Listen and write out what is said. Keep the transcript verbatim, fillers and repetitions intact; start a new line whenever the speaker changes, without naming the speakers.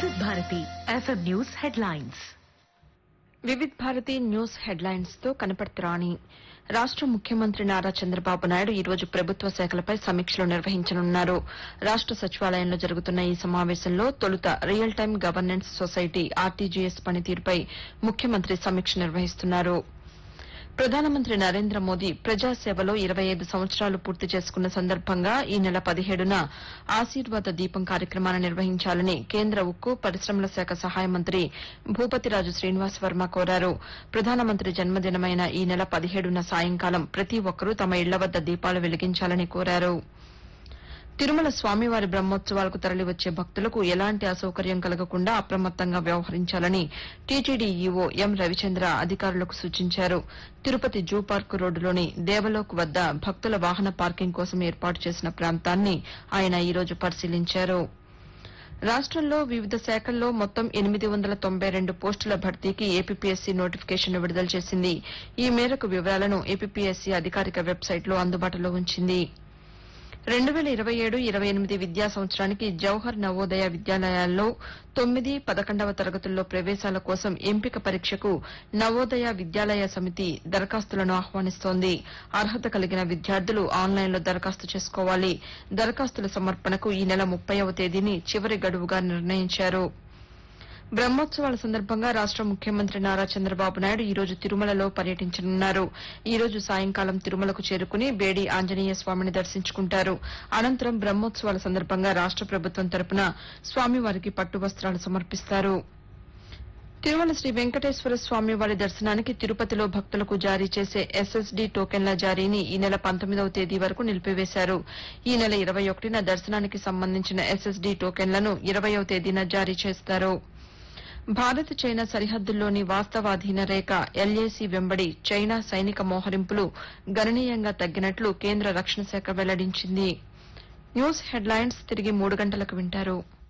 వివిధ Bharati FM news headlines.
Vividh Bharati news headlines తో కనపడుతురాని. రాష్ట ముఖ్యమంత్రి నారా చంద్రబాబు నాయుడు ఈ రోజు ప్రభుత్వ శాఖలపై సమీక్షలు నిర్వహించనున్నారు. రాష్ట సచివాలయంలో జరుగుతున్న ఈ సమావేశంలో తొలుత real time governance society RTGS పనితీరుపై ముఖ్యమంత్రి సమీక్ష నిర్వహిస్తున్నారు. ప్రధానమంత్రి నరేంద్ర మోదీ ప్రజాసేవలో ఇరవై ఐదు సంవత్సరాలు పూర్తి చేసుకున్న సందర్భంగా ఈ నెల పదిహేడున ఆశీర్వాద దీపం కార్యక్రమాన్ని నిర్వహించాలని కేంద్ర ఉక్కు పరిశ్రమల శాఖ సహాయ మంత్రి భూపతిరాజు శ్రీనివాస్ వర్మ కోరారు. ప్రధానమంత్రి జన్మదినమైన ఈ నెల పదిహేడున సాయంకాలం ప్రతి ఒక్కరూ తమ ఇళ్ల వద్ద దీపాలు వెలిగించాలని కోరారు. తిరుమల స్వామివారి బ్రహ్మోత్సవాలకు తరలివచ్చే భక్తులకు ఎలాంటి అసౌకర్యం కలగకుండా అప్రమత్తంగా వ్యవహరించాలని టీటీడీ ఈవో ఎం రవిచంద్ర అధికారులకు సూచించారు. తిరుపతి జూ పార్కు రోడ్డులోని దేవలోక్ వద్ద భక్తుల వాహన పార్కింగ్ కోసం ఏర్పాటు చేసిన ప్రాంతాన్ని ఆయన ఈ రోజు పరిశీలించారు. రాష్టంలో వివిధ శాఖల్లో మొత్తం ఎనిమిది వందల తొంభై రెండు పోస్టుల భర్తీకి ఏపీపీఎస్సీ నోటిఫికేషన్ విడుదల చేసింది. ఈ మేరకు వివరాలను ఏపీపీఎస్సీ అధికారిక వెబ్సైట్లో అందుబాటులో ఉంచింది. రెండు వేల ఇరవై ఏడు ఇరవై ఎనిమిది విద్యా సంవత్సరానికి జవహర్ నవోదయ విద్యాలయాల్లో తొమ్మిది పదకొండవ తరగతుల్లో ప్రవేశాల కోసం ఎంపిక పరీక్షకు నవోదయ విద్యాలయ సమితి దరఖాస్తులను ఆహ్వానిస్తోంది. అర్హత కలిగిన విద్యార్థులు ఆన్లైన్లో దరఖాస్తు చేసుకోవాలి. దరఖాస్తుల సమర్పణకు ఈ నెల ముప్పైవ తేదీని చివరి గడువుగా నిర్ణయించారు. బ్రహ్మోత్సవాల సందర్భంగా రాష్ట ముఖ్యమంత్రి నారా చంద్రబాబు నాయుడు ఈ రోజు తిరుమలలో పర్యటించనున్నారు. ఈ రోజు సాయంకాలం తిరుమలకు చేరుకుని బేడి ఆంజనేయ స్వామిని దర్శించుకుంటారు. అనంతరం బ్రహ్మోత్సవాల సందర్భంగా రాష్ట ప్రభుత్వం తరపున స్వామివారికి పట్టు వస్త్రాలు సమర్పిస్తారు. తిరుమల శ్రీ వెంకటేశ్వర స్వామి వారి దర్శనానికి తిరుపతిలో భక్తులకు జారీ చేసే ఎస్ఎస్డీ టోకెన్ల జారీని ఈ నెల పంతొమ్మిదవ తేదీ వరకు నిలిపివేశారు. ఈ నెల ఇరవై ఒకటిన దర్శనానికి సంబంధించిన ఎస్ఎస్డీ టోకెన్లను ఇరవయవ తేదీన జారీ చేస్తారు. భారత్ చైనా సరిహద్దుల్లోని వాస్తవాధీన రేఖ ఎల్ఏసీ వెంబడి చైనా సైనిక మోహరింపులు గణనీయంగా తగ్గినట్లు కేంద్ర రక్షణ శాఖ వెల్లడించింది. న్యూస్ హెడ్లైన్స్ తిరిగి మూడు గంటలకు వింటారు.